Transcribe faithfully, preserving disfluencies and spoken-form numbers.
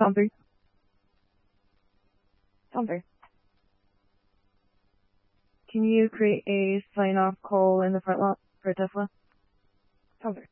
Tom three. Tom three. Can you create a sign-off call in the front lot for Tesla? Tom three.